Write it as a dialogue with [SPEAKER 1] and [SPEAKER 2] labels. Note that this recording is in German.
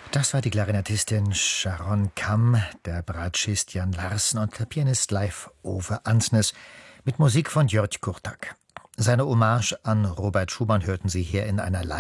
[SPEAKER 1] Das war die Klarinettistin Sharon Kamm, der Bratschist Jan Larsen und der Pianist Leif Ove Ansnes mit Musik von György Kurtak. Seine Hommage an Robert Schumann hörten Sie hier in einer